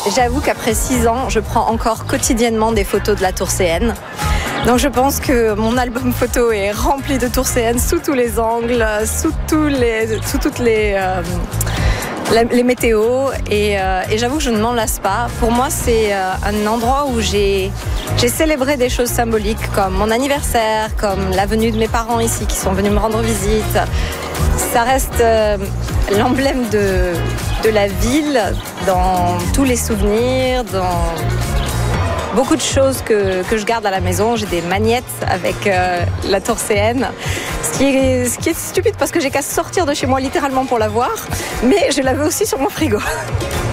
J'avoue qu'après 6 ans, je prends encore quotidiennement des photos de la Tour CN. Donc je pense que mon album photo est rempli de Tour CN sous tous les angles, sous toutes les météos et j'avoue que je ne m'en lasse pas. Pour moi, c'est un endroit où j'ai célébré des choses symboliques comme mon anniversaire, comme la venue de mes parents ici qui sont venus me rendre visite. Ça reste l'emblème de la ville dans tous les souvenirs, dans beaucoup de choses que je garde à la maison. J'ai des magnettes avec la Tour CN, ce qui est stupide parce que j'ai qu'à sortir de chez moi littéralement pour la voir, mais je l'avais aussi sur mon frigo.